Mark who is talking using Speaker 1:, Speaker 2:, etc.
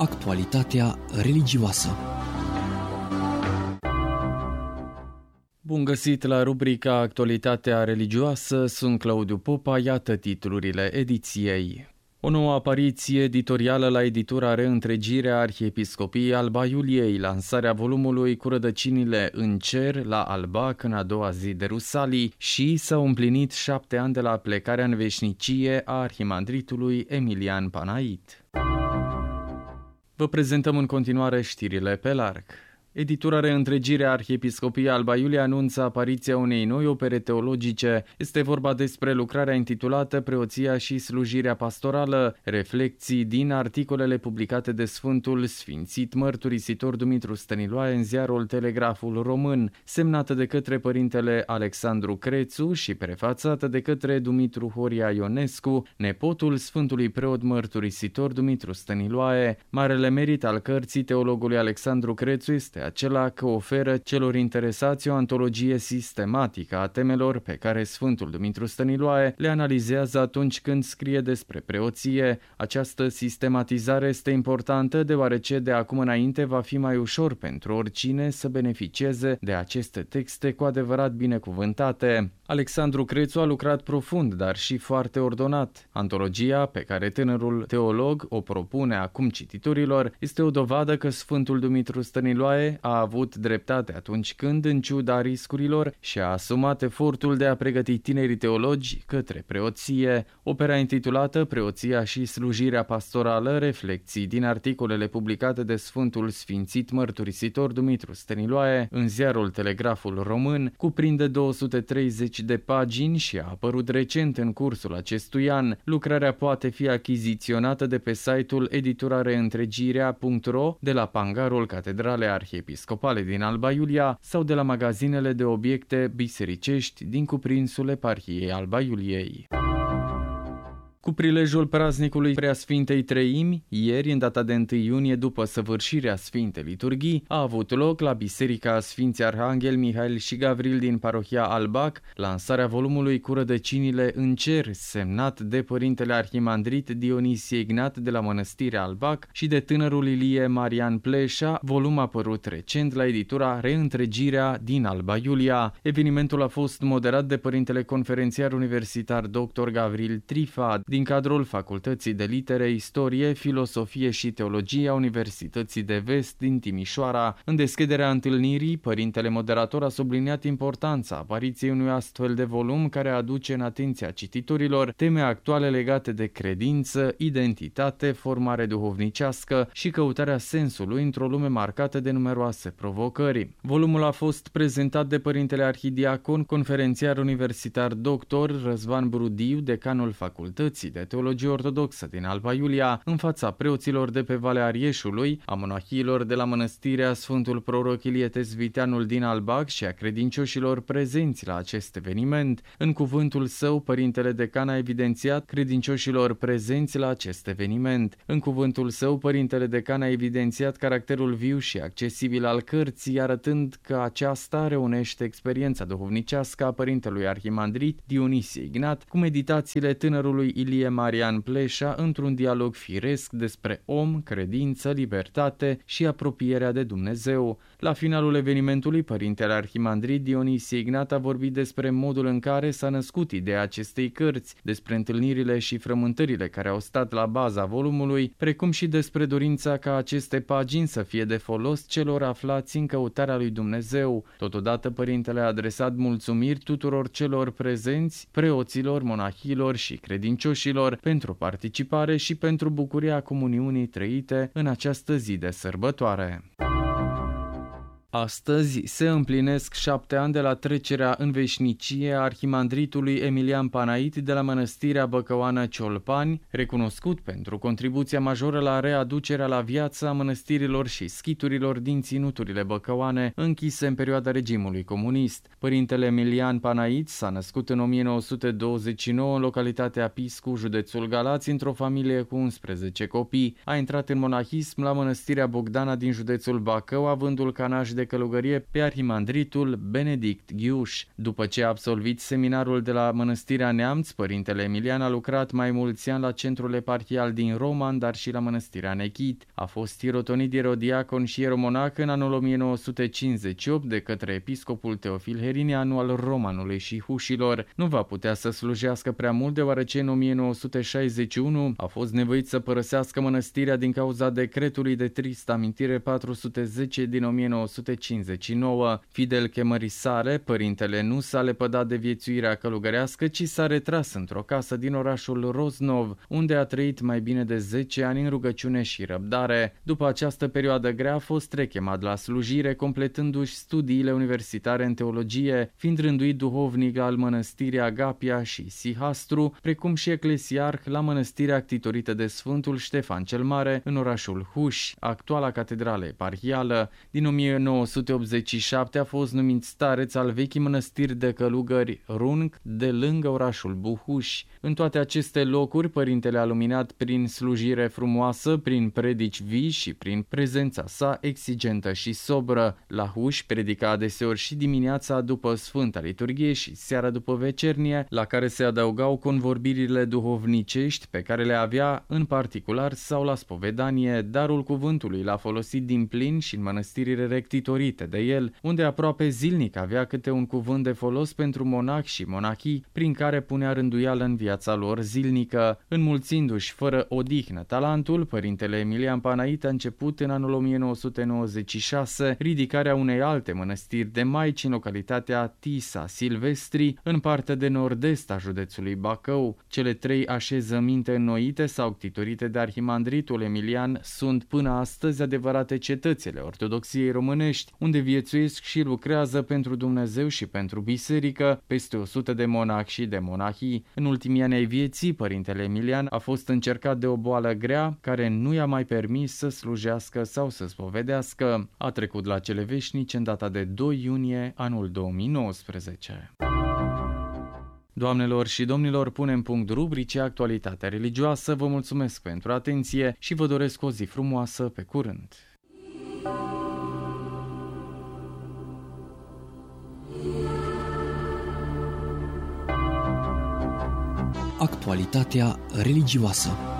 Speaker 1: Actualitatea religioasă. Bun găsit la rubrica Actualitatea religioasă, sunt Claudiu Popa, iată titlurile ediției. O nouă apariție editorială la editura Reîntregirea Arhiepiscopiei Alba Iuliei, lansarea volumului Cu rădăcinile în cer la Albac în a doua zi de Rusalii și s-au împlinit 7 ani de la plecarea în veșnicie a arhimandritului Emilian Panait. Vă prezentăm în continuare știrile pe larg. Editura Reîntregirea Arhiepiscopiei Alba Iuliei anunță apariția unei noi opere teologice. Este vorba despre lucrarea intitulată Preoția și slujirea pastorală, reflecții din articolele publicate de Sfântul Sfințit Mărturisitor Dumitru Stăniloae în ziarul Telegraful Român, semnată de către părintele Alexandru Crețu și prefațată de către Dumitru Horia Ionescu, nepotul Sfântului Preot Mărturisitor Dumitru Stăniloae. Marele merit al cărții teologului Alexandru Crețu este acela că oferă celor interesați o antologie sistematică a temelor pe care Sfântul Dumitru Stăniloae le analizează atunci când scrie despre preoție. Această sistematizare este importantă deoarece de acum înainte va fi mai ușor pentru oricine să beneficieze de aceste texte cu adevărat binecuvântate. Alexandru Crețu a lucrat profund, dar și foarte ordonat. Antologia pe care tânărul teolog o propune acum cititorilor este o dovadă că Sfântul Dumitru Stăniloae a avut dreptate atunci când, în ciuda riscurilor, și-a asumat efortul de a pregăti tinerii teologi către preoție. Opera intitulată Preoția și slujirea pastorală, reflecții din articolele publicate de Sfântul Sfințit Mărturisitor Dumitru Stăniloae în ziarul Telegraful Român, cuprinde 230 de pagini și a apărut recent în cursul acestui an. Lucrarea poate fi achiziționată de pe site-ul editurareîntregirea.ro, de la Pangarul Catedralei Arhiepiscopale din Alba Iulia sau de la magazinele de obiecte bisericești din cuprinsul Eparhiei Alba Iuliei. Cu prilejul praznicului Preasfintei Treimi, ieri, în data de 1 iunie, după săvârșirea Sfintei Liturghii, a avut loc la Biserica Sfinții Arhanghel Mihail și Gavril din parohia Albac lansarea volumului Cu rădăcinile în cer, semnat de părintele arhimandrit Dionisie Ignat de la Mănăstirea Albac și de tânărul Ilie Marian Pleșa, volum apărut recent la editura Reîntregirea din Alba Iulia. Evenimentul a fost moderat de părintele conferențiar universitar dr. Gavril Trifa, din cadrul Facultății de Litere, Istorie, Filosofie și Teologie a Universității de Vest din Timișoara. În deschiderea întâlnirii, părintele moderator a subliniat importanța apariției unui astfel de volum care aduce în atenția cititorilor teme actuale legate de credință, identitate, formare duhovnicească și căutarea sensului într-o lume marcată de numeroase provocări. Volumul a fost prezentat de părintele arhidiacon, conferențiar universitar dr. Răzvan Brudiu, decanul Facultății de Teologie Ortodoxă din Alba Iulia, în fața preoților de pe Valea Arieșului, a monahiilor de la Mănăstirea Sfântul Proroc Ilie Tezviteanul din Albac și a credincioșilor prezenți la acest eveniment. În cuvântul său, părintele decan a evidențiat credincioșilor prezenți la acest eveniment. În cuvântul său, părintele decan a evidențiat caracterul viu și accesibil al cărții, arătând că aceasta reunește experiența duhovnicească a părintelui arhimandrit Dionisie Ignat cu meditațiile tânărului Ilie Marian Pleșa într-un dialog firesc despre om, credință, libertate și apropierea de Dumnezeu. La finalul evenimentului, părintele arhimandrit Dionisie Ignat a vorbit despre modul în care s-a născut ideea acestei cărți, despre întâlnirile și frământările care au stat la baza volumului, precum și despre dorința ca aceste pagini să fie de folos celor aflați în căutarea lui Dumnezeu. Totodată, părintele a adresat mulțumiri tuturor celor prezenți, preoților, monahilor și credincioșilor, pentru participare și pentru bucuria comuniunii trăite în această zi de sărbătoare. Astăzi se împlinesc 7 ani de la trecerea în veșnicie a arhimandritului Emilian Panait de la Mănăstirea Băcăoană Ciolpani, recunoscut pentru contribuția majoră la readucerea la viață a mănăstirilor și schiturilor din ținuturile băcăoane închise în perioada regimului comunist. Părintele Emilian Panait s-a născut în 1929 în localitatea Piscu, județul Galați, într-o familie cu 11 copii. A intrat în monahism la Mănăstirea Bogdana din județul Bacău, avândul canaș de de călugărie pe arhimandritul Benedict Ghiuș. După ce a absolvit seminarul de la Mănăstirea Neamț, părintele Emilian a lucrat mai mulți ani la centrul eparhial din Roman, dar și la Mănăstirea Nechit. A fost irotonit erodiacon și ieromonac în anul 1958 de către episcopul Teofil Herinianu al Romanului și Hușilor. Nu va putea să slujească prea mult, deoarece în 1961 a fost nevoit să părăsească mănăstirea din cauza decretului de tristă amintire 410 din 1959. Fidel chemării sale, părintele nu s-a lepădat de viețuirea călugărească, ci s-a retras într-o casă din orașul Roznov, unde a trăit mai bine de 10 ani în rugăciune și răbdare. După această perioadă grea a fost rechemat la slujire, completându-și studiile universitare în teologie, fiind rânduit duhovnic al mănăstirii Agapia și Sihastru, precum și eclesiarh la mănăstirea ctitorită de Sfântul Ștefan cel Mare în orașul Huș, actuala catedrală eparhială. Din 1987 a fost numit stareț al vechii mănăstiri de călugări Runc, de lângă orașul Buhuș. În toate aceste locuri, părintele a luminat prin slujire frumoasă, prin predici vii și prin prezența sa exigentă și sobră. La Huș predica adeseori și dimineața după Sfânta Liturghie și seara după vecernie, la care se adăugau convorbirile duhovnicești pe care le avea în particular sau la spovedanie. Darul cuvântului l-a folosit din plin și în mănăstirile rectitorite de el, unde aproape zilnic avea câte un cuvânt de folos pentru monahi și monachii, prin care punea rânduială în viața lor zilnică. Înmulțindu-și fără odihnă talentul, părintele Emilian Panait a început în anul 1996 ridicarea unei alte mănăstiri de maici în localitatea Tisa Silvestri, în partea de nord-est a județului Bacău. Cele 3 așezăminte înnoite sau ctitorite de arhimandritul Emilian sunt până astăzi adevărate cetățile ortodoxiei românești, unde viețuiesc și lucrează pentru Dumnezeu și pentru biserică peste 100 de monahi și de monahii. În ultimii ani ai vieții, părintele Emilian a fost încercat de o boală grea care nu i-a mai permis să slujească sau să spovedească. A trecut la cele veșnice în data de 2 iunie anul 2019. Doamnelor și domnilor, punem punct rubricii Actualitatea religioasă. Vă mulțumesc pentru atenție și vă doresc o zi frumoasă. Pe curând!
Speaker 2: Actualitatea religioasă.